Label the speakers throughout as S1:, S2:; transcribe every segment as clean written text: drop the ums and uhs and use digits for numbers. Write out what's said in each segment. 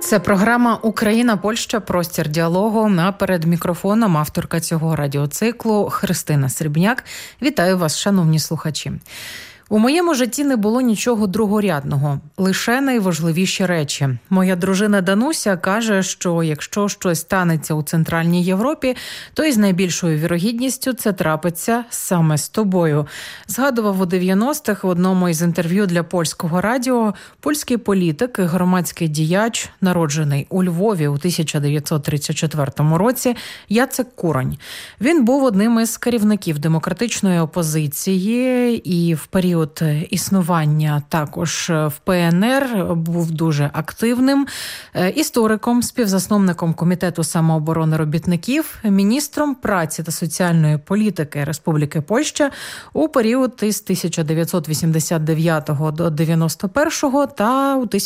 S1: Це програма «Україна-Польща. Простір діалогу». Перед мікрофоном авторка цього радіоциклу Христина Срібняк. Вітаю вас, шановні слухачі. У моєму житті не було нічого другорядного, лише найважливіші речі. Моя дружина Дануся каже, що якщо щось станеться у Центральній Європі, то із найбільшою вірогідністю це трапиться саме з тобою. Згадував у 90-х в одному із інтерв'ю для Польського радіо польський політик і громадський діяч, народжений у Львові у 1934 році, Яцек Куронь. Він був одним із керівників демократичної опозиції і в період існування також в ПНР був дуже активним істориком, співзасновником Комітету самооборони робітників, міністром праці та соціальної політики Республіки Польща у період із 1989 до 91 та у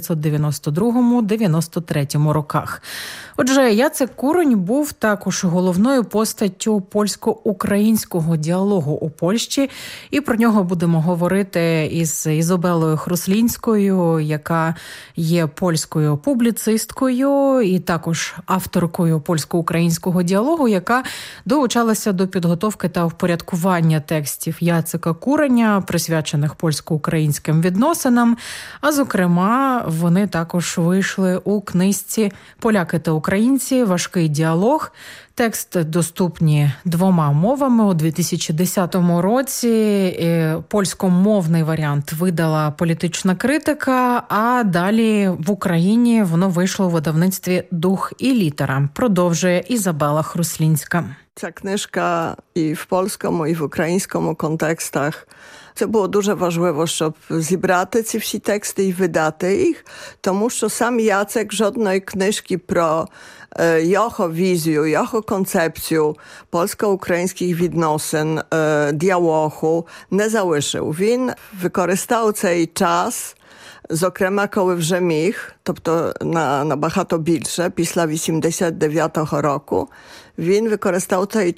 S1: 1992-93 роках. Отже, Яцек Куронь був також головною постаттю польсько-українського діалогу у Польщі, і про нього будемо говорити із Ізобелою Хруслінською, яка є польською публіцисткою і також авторкою польсько-українського діалогу, яка долучалася до підготовки та впорядкування текстів Яцека Куроня, присвячених польсько-українським відносинам. А зокрема, вони також вийшли у книжці «Поляки та українці. Важкий діалог». Текст доступні двома мовами. У 2010 році польськомовний варіант видала політична критика, а далі в Україні воно вийшло у видавництві «Дух і літера». Продовжує Ізабела Хруслінська.
S2: Ця книжка і в польському, і в українському контекстах. Це було дуже важливо, щоб зібрати ці всі тексти і видати їх, тому що сам Яцек жодної книжки про його візію, його концепцію польсько-українських відносин, діалогу не залишив. Він цей час, зокрема, коли вже міг, тобто набагато більше, після 89-го року, він використав цей